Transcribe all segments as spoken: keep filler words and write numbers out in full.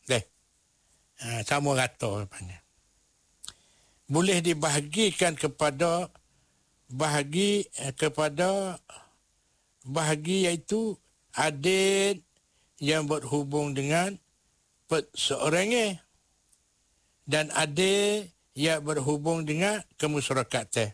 Deh. Ha, sama rata rupanya. Boleh dibahagikan kepada bahagi eh, kepada bahagi iaitu adil yang berhubung dengan seorangnya dan adil yang berhubung dengan kemusyarakatan.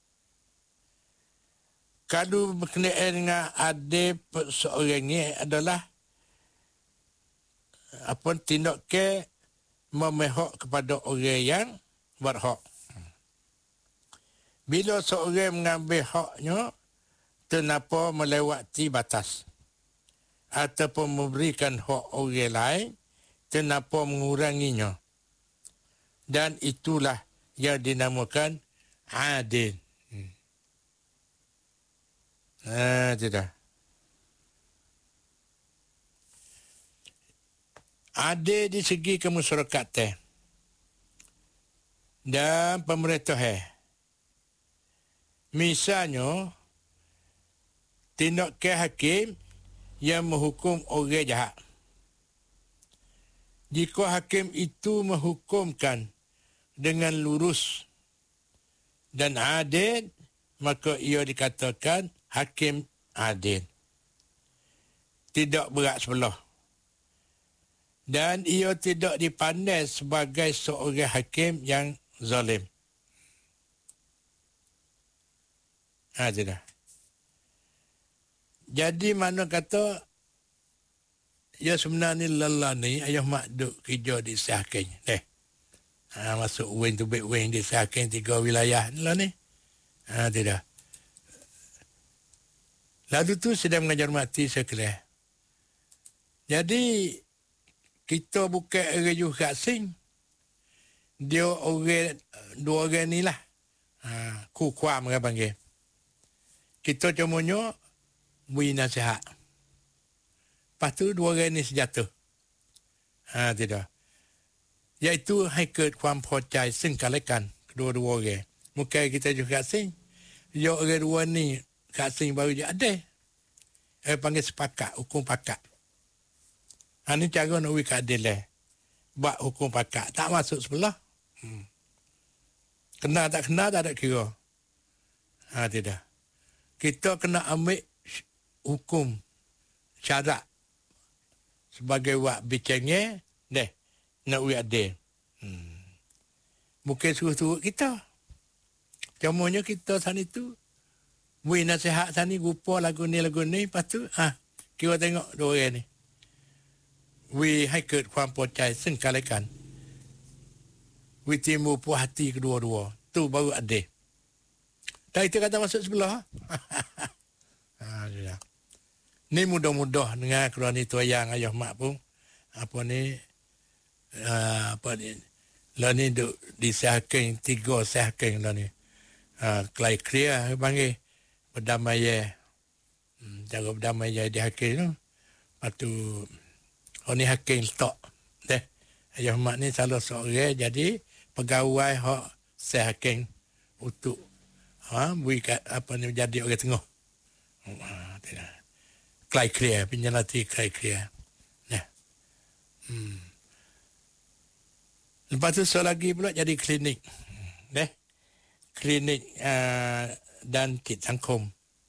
Kalau berkenaan dengan adil seorangnya adalah apa tindakan memihak kepada orang yang berhak. Bila seorang mengambil haknya tanpa melewati batas ataupun memberikan hak orang lain tanpa menguranginya. Dan itulah yang dinamakan adil. Hmm. Ah, tidak. Adil di segi kemusyarakatan dan pemerintahan. Misalnya, tindakan hakim yang menghukum orang jahat. Jika hakim itu menghukumkan dengan lurus dan adil, maka ia dikatakan hakim adil. Tidak berat sebelah. Dan ia tidak dipandang sebagai seorang hakim yang zalim. Ha, tidak. Jadi mana kata, ya sebenarnya lelah ni, ayah mak duk kerja di Sahaking. Deh. Ha, masuk wing tu big wing di Sahaking tiga wilayah lah ni. Ha, tidak. Lalu tu sedang mengajar mati sekalian. Jadi, kita bukan orang juga asing. Dia orang, dua orang ni lah. Ha, kukuam mereka panggil. Kita cumanya beri nasihat. Lepas tu dua orang ni sejatuh. Ha, tidak. Iaitu hakikat kuam percaya sengkalakan kedua-dua orang. Mungkin kita juga asing. Dia orang dua ni kat asing baru je ada. Eh panggil sepakat, hukum pakat. Ha, ni cara nak beri keadilan. Buat hukum pakat. Tak masuk sebelah. Hmm. Kena tak kena tak ada kira. Ha, tidak. Kita kena ambil hukum syarat sebagai wak bicaranya, deh, nak beri adil. Hmm. Bukan suruh-suruh kita. Cumanya kita sana tu, beri nasihat sana, rupa lagu ni, lagu ni, lepas tu, ha, kira tengok dua orang ni. วิให้เกิดความพอใจซึ่งกันและกันวิธีมูpuas hati kedua-dua tu baru adil. Tak itu kata masuk sebelah. Ha, sudah. Ni mudah-mudah dengan kerana itu yang ayah mak pun apa ni uh, apa ni lah ni duk disahakan tiga sahakan lah ni. Uh, Kelai clear panggil berdamai hmm, cara berdamai di hakim tu. Lepas tu oh ni hakim letak. Deh. Ayah mak ni salah seorang jadi pegawai hak sahakan untuk ha beri apa ni jadi orang tengah. Ha tidak. Kelai clear penjalati kelai clear. Nah. Hmm. Lepas tu soal lagi pula jadi klinik. Deh. Klinik uh, dan kit sangkom.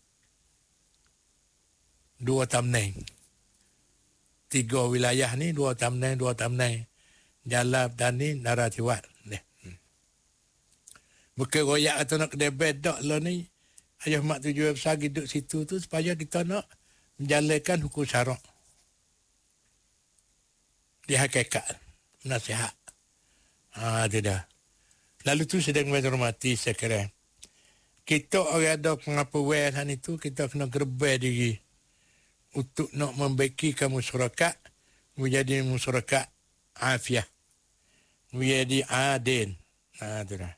Dua tamneng. Tiga wilayah ni dua tamneng, dua tamneng. Jalab dan ni Naratiwat. Deh. Hmm. Bukan royak atau nak kedai bedak lah ni. Ayah mak tujuan besar hidup situ tu supaya kita nak menjalankan hukum syarak. Di hakikat. Nasihat. Ah, tidak. Lalu tu sedang menghormati sekarang. Kita orang ada pengapuan itu, kita kena gerbai diri untuk nak membaikikan masyarakat menjadi masyarakat afiah, menjadi adil. Ah, tidak.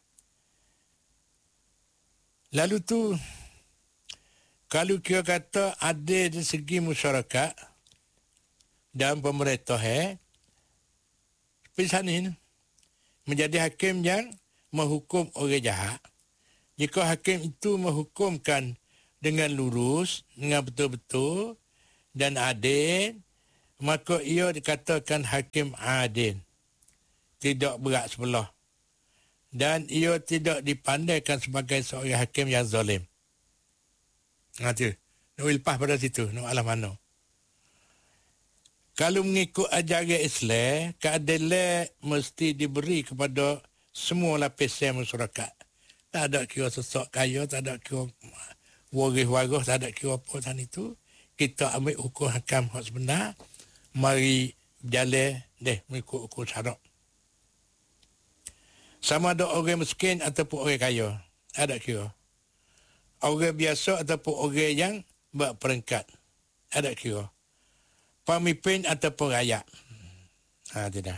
Lalu tu, kalau kita kata adil dari segi masyarakat dan pemerintah, eh, seperti ni, menjadi hakim yang menghukum orang jahat. Jika hakim itu menghukumkan dengan lurus, dengan betul-betul dan adil, maka ia dikatakan hakim adil, tidak berat sebelah, dan ia tidak dipandaikan sebagai seorang hakim yang zalim. Ha tu. Nak lepas pada situ, nak alam mana. Kalau mengikut ajaran Islam, keadilan mesti diberi kepada semua lapisan masyarakat. Tak ada kira sesak kaya, tak ada kira waris-waris, tak ada kira apa dan itu. Kita ambil hukum hakam hak sebenar, mari berjalan deh mengikut hukum syarak. Sama ada orang miskin ataupun orang kaya, ada kira. Orang biasa ataupun orang yang berperingkat, ada kira. Pemimpin ataupun rakyat. Ha, tidak.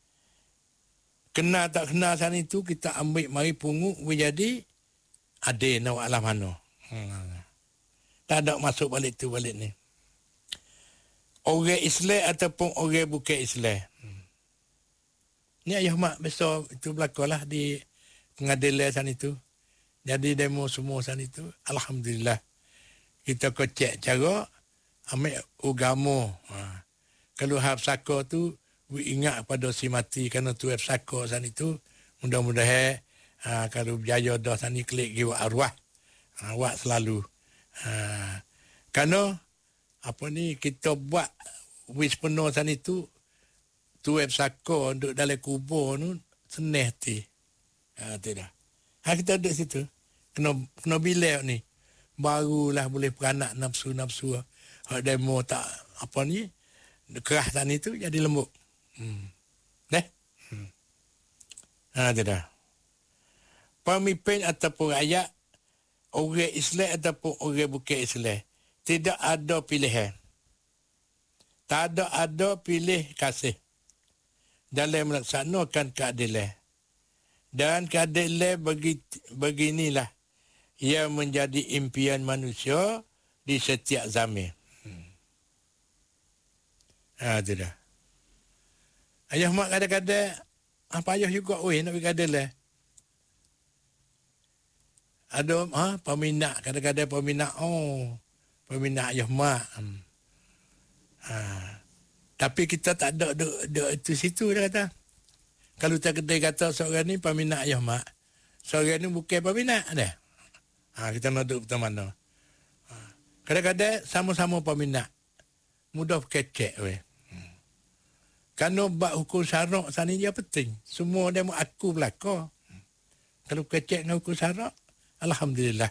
Kena tak kena sana itu, kita ambil mari pungut menjadi adil nak alam mana. Hmm. Tak ada masuk balik tu balik ni. Orang Islam ataupun orang bukan Islam. Hmm. Ni ayah mak besar itu berlakulah di pengadilan sana itu. Jadi demo semua sana itu. Alhamdulillah. Kita kocek cara ambil agama. Ha. Kalau hab saka tu, ingat pada si mati kerana tu hab saka sana itu. Mudah-mudahan ha, kalau berjaya dah sana klik giwa arwah. Ha, awak selalu. Ha, kerana apa ni kita buat wis penuh sana itu, tu hab saka duduk dalam kubur tu, seneh ti. Ha, tidak. Ha, kita duduk situ. Kena, kena bilik ni. Barulah boleh beranak nafsu-nafsu. Hak demo tak apa ni keras tadi tu jadi lembut. Hmm. Deh. Hmm. Ha tidak. Pemimpin ataupun rakyat, orang Islam ataupun orang bukan Islam, tidak ada pilihan. Tak ada ada pilih kasih dalam melaksanakan keadilan. Dan keadilan bagi beginilah ia menjadi impian manusia di setiap zaman. Ha, tu dah. Ayah mak kadang-kadang, apa ayah juga, weh, nak pergi kadang lah. Ada, ha, peminat, kadang-kadang peminat, oh, peminat ayah mak. Hmm. Ha. Tapi kita tak ada, ada, ada itu situ, dah kata. Kalau tak kedai kata seorang ni peminat ayah mak, seorang ni bukan peminat, dah. Ha, kita nak duduk betul mana. Ha. Kadang-kadang sama-sama peminat. Mudah kecek, weh. Kerana bak hukum syarak sana dia penting. Semua dia mau aku belakang. Kalau kecek dengan hukum syarak, alhamdulillah.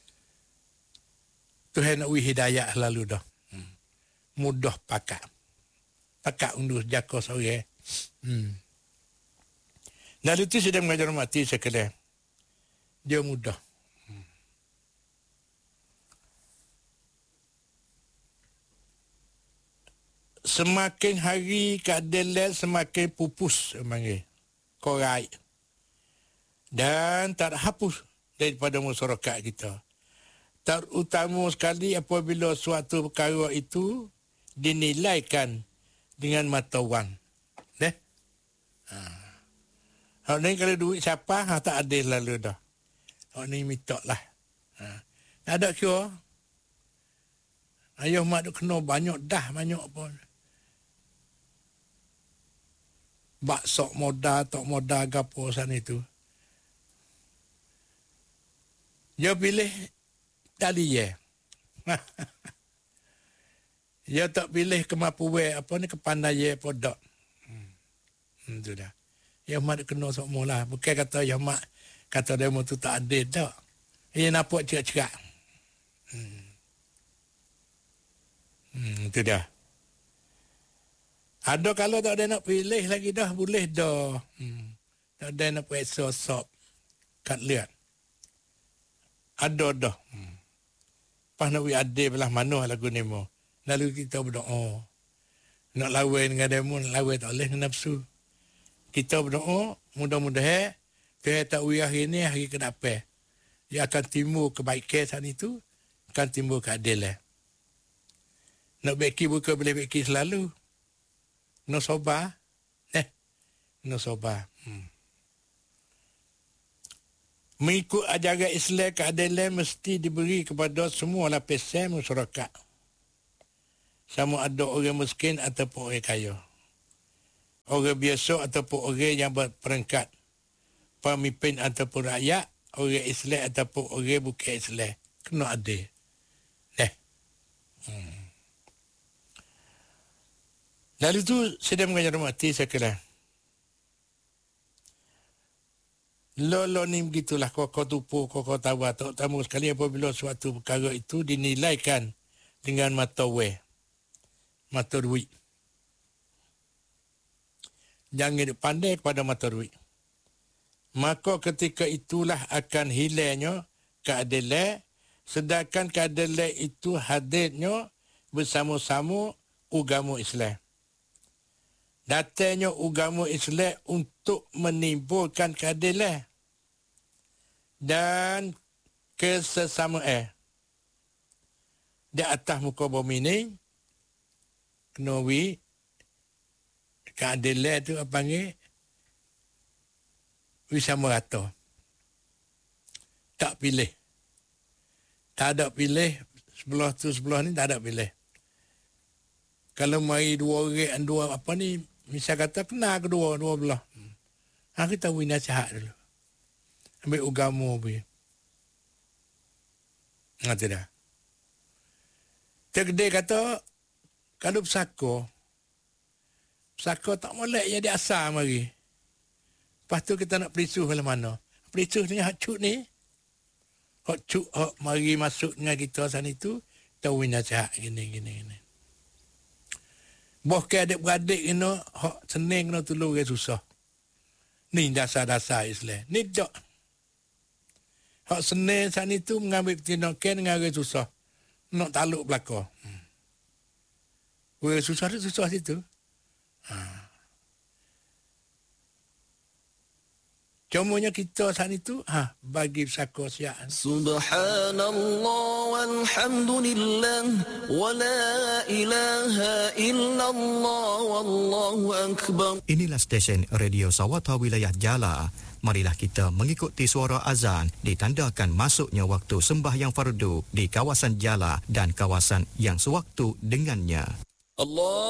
Tuhan nak wi hidayah lalu dah. Hmm. Mudah pakat. Pakat undur jaka sore. Hmm. Lalu tu sedang mengajar mati sekalian. Dia mudah. Hmm. Semakin hari keadilan semakin pupus panggil. Korai. Dan tak hapus daripada masyarakat kita. Terutama sekali apabila suatu perkara itu dinilaikan dengan mata wang. Deh. Ha. Hak ni kalau duit siapa, ha, tak adil lalu dah. Hak ni minta lah. Ha. Tak ada kira. Ayah mak duk kena banyak dah, banyak pun. Bak sok modal, tok modal gapo sana itu. Dia pilih tali ye. Dia tak pilih kemampuan apa ni kepandaian apa dak. Hmm. Itu dah. Ya mak kena sok mula. Bukan kata ya mak kata demo tu tak adil dak. Dia nampak cerak-cerak. Hmm. Hmm, itu dah. Ada kalau tak ada nak pilih lagi dah, boleh dah. Hmm. Tak ada nak periksa sop. Kat lihat. Ada dah. Hmm. Pas nak pergi adil belah mana lagu ni mo. Lalu kita berdoa. Nak lawan dengan demo, nak lawan tak boleh dengan nafsu. Kita berdoa, mudah-mudahan Tuhan tak pergi hari ni, hari ke depan. Dia akan timbul kebaikan saat itu, akan timbul keadilan. Nak beki bukan boleh beki selalu. No soba. Eh. No soba. Hmm. Mengikut ajaran Islam, keadilan mesti diberi kepada semua lapisan masyarakat. sama ada orang miskin ataupun orang kaya. Orang biasa ataupun orang yang berperingkat. Pemimpin ataupun rakyat, orang Islam ataupun orang bukan Islam. Kena adil. Eh. Hmm. Lalu tu saya mengajar mati sekalian. Lolo ni begitulah kau kau tupu kau kau tahu terutama sekali apabila suatu perkara itu dinilaikan dengan mata weh, mata duit. Jangan pandai kepada mata duit. Maka ketika itulah akan hilangnya keadilan, sedangkan keadilan itu hadirnya bersama-sama agama Islam. Datangnya agama Islam untuk menimbulkan keadilan dan kesesamaan. Di atas muka bumi ni, kenawi keadilan tu apa panggil? Bisa merata. Tak pilih. Tak ada pilih. Sebelah tu sebelah ni tak ada pilih. Kalau mari dua orang, dua apa ni, misal kata kena kedua, dua belah. Ha, kita beri nasihat dulu. Ambil agama beri. Ngerti dah. Tegede kata, kalau pesaka, pesaka tak molek jadi asal mari. Lepas tu kita nak perisuh ke mana? Perisuh dengan hak cuk ni. Hak cuk, hak mari masuk dengan kita sana itu, kita beri nasihat gini, gini, gini. Boh ke adik-beradik kena, hak senang kena tolong orang susah. Ni dasar-dasar Islam. Ni tak. Hak senang saat itu mengambil tindakan dengan orang susah. Nak taluk belakang. Hmm. Orang susah tu susah situ. Ha. Cumanya kita saat itu, ha, bagi pesaka siap. Subhanallah walhamdulillah wa la ilaha illallah wallahu akbar. Inilah stesen Radio Sawata Wilayah Jala. Marilah kita mengikuti suara azan ditandakan masuknya waktu sembahyang fardu di kawasan Jala dan kawasan yang sewaktu dengannya. Allah